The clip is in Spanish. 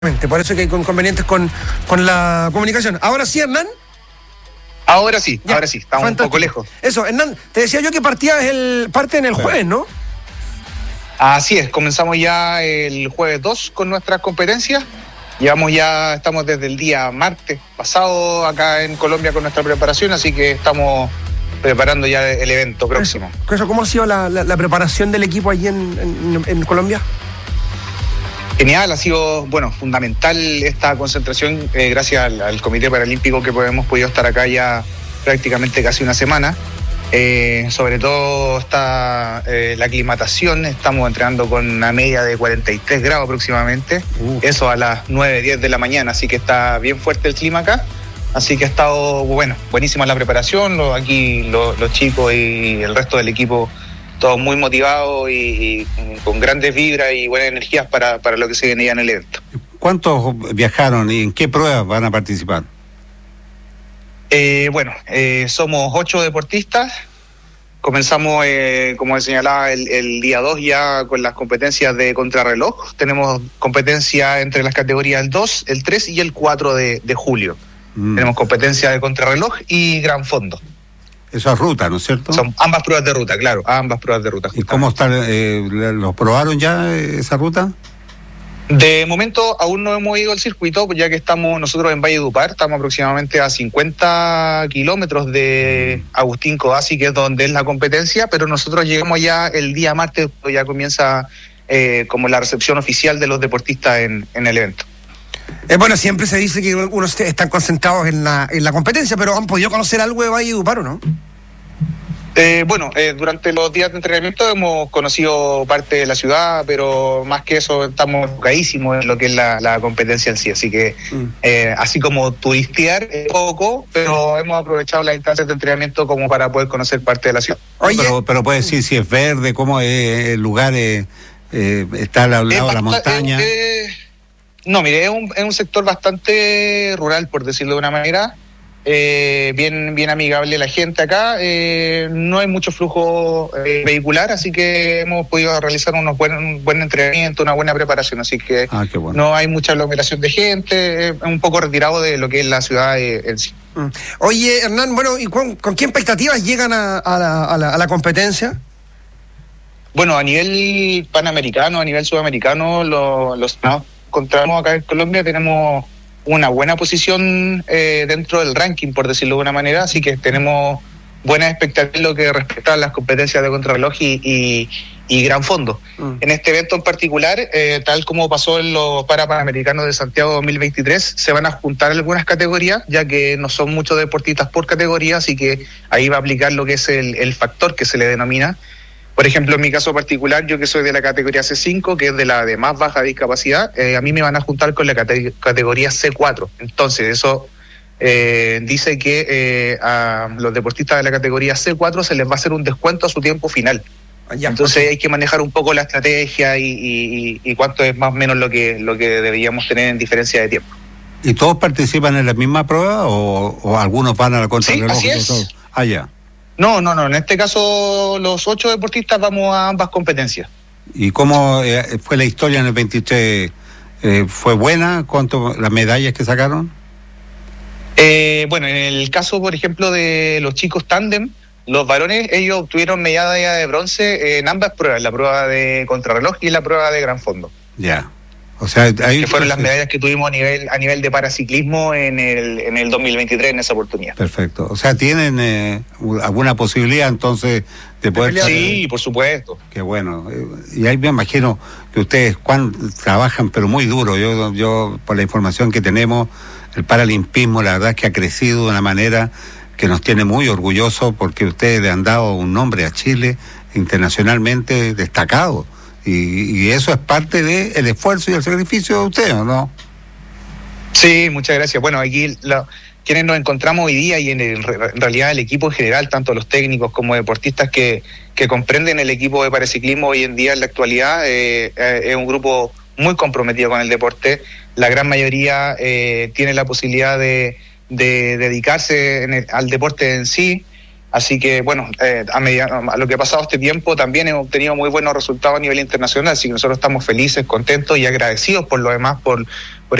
Por eso que hay inconvenientes con la comunicación. Ahora sí, Hernán. Ahora sí, Ya, estamos fantástico. un poco lejos. Eso, Hernán, te decía yo que parten el jueves, ¿no? Así es, comenzamos ya el jueves 2 con nuestras competencias. Estamos desde el día martes pasado acá en Colombia con nuestra preparación, así que estamos preparando ya el evento próximo. Eso, ¿cómo ha sido la preparación del equipo allí en Colombia? Genial, ha sido fundamental esta concentración gracias al Comité Paralímpico que hemos podido estar acá ya prácticamente casi una semana. Sobre todo está la aclimatación, estamos entrenando con una media de 43 grados aproximadamente, eso a las 9, 10 de la mañana, así que está bien fuerte el clima acá, así que ha estado buenísima la preparación, los chicos y el resto del equipo, todos muy motivados y con grandes vibras y buenas energías para lo que se viene ya en el evento. ¿Cuántos viajaron y en qué pruebas van a participar? Somos 8 deportistas. Comenzamos, como señalaba, el día 2 ya con las competencias de contrarreloj. Tenemos competencia entre las categorías el 2, el 3 y el 4 de julio. Tenemos competencia de contrarreloj y gran fondo. Eso es ruta, ¿no es cierto? Son ambas pruebas de ruta, claro, ambas pruebas de ruta. ¿Y cómo está? ¿Lo probaron ya esa ruta? De momento aún no hemos ido al circuito, ya que estamos nosotros en Valledupar, estamos aproximadamente a 50 kilómetros de Agustín Codazzi, que es donde es la competencia, pero nosotros llegamos ya el día martes, ya comienza como la recepción oficial de los deportistas en el evento. Siempre se dice que unos están concentrados en la competencia, pero ¿han podido conocer algo de Valledupar o no? Durante los días de entrenamiento hemos conocido parte de la ciudad, pero más que eso estamos enfocadísimos en lo que es la competencia en sí, así que así como turistear poco, pero hemos aprovechado las instancias de entrenamiento como para poder conocer parte de la ciudad. Oye, pero puede decir si es verde, cómo es el lugar, está al lado de la montaña. No, mire, es un sector bastante rural, por decirlo de una manera. Bien amigable la gente acá, no hay mucho flujo vehicular, así que hemos podido realizar un buen entrenamiento, una buena preparación, así que bueno. No hay mucha aglomeración de gente, un poco retirado de lo que es la ciudad en sí. Oye, Hernán, ¿y con qué expectativas llegan a la competencia? Bueno, a nivel panamericano, a nivel sudamericano, los encontramos acá en Colombia, tenemos una buena posición dentro del ranking, por decirlo de una manera, así que tenemos buenas expectativas en lo que respecta a las competencias de contrarreloj y gran fondo. En este evento en particular, tal como pasó en los Panamericanos de Santiago 2023, se van a juntar algunas categorías, ya que no son muchos deportistas por categoría, así que ahí va a aplicar lo que es el factor que se le denomina. Por ejemplo, en mi caso particular, yo que soy de la categoría C5, que es de la de más baja discapacidad, a mí me van a juntar con la categoría C4. Entonces, eso dice que a los deportistas de la categoría C4 se les va a hacer un descuento a su tiempo final. Entonces hay que manejar un poco la estrategia y cuánto es más o menos lo que deberíamos tener en diferencia de tiempo. ¿Y todos participan en la misma prueba o algunos van a la contrarreloj? Sí, así es. Ya. No, en este caso los 8 deportistas vamos a ambas competencias. ¿Y cómo fue la historia en el 23? ¿Fue buena? ¿Cuánto las medallas que sacaron? En el caso, por ejemplo, de los chicos tándem, los varones, ellos obtuvieron medalla de bronce en ambas pruebas, la prueba de contrarreloj y la prueba de gran fondo. Ya. O sea, ahí que fueron las medallas que tuvimos a nivel de paraciclismo en el 2023 en esa oportunidad. Perfecto. O sea, ¿tienen alguna posibilidad entonces de poder... Sí, por supuesto. Qué bueno. Y ahí me imagino que ustedes trabajan pero muy duro. Yo por la información que tenemos, el paralimpismo la verdad es que ha crecido de una manera que nos tiene muy orgullosos porque ustedes le han dado un nombre a Chile internacionalmente destacado. Y eso es parte del esfuerzo y el sacrificio de ustedes, ¿no? Sí, muchas gracias. Bueno, aquí quienes nos encontramos hoy día y en realidad el equipo en general, tanto los técnicos como deportistas que comprenden el equipo de paraciclismo hoy en día en la actualidad, es un grupo muy comprometido con el deporte. La gran mayoría tiene la posibilidad de dedicarse al deporte en sí. Así que, bueno, a lo que ha pasado este tiempo también hemos obtenido muy buenos resultados a nivel internacional, así que nosotros estamos felices, contentos y agradecidos por lo demás, por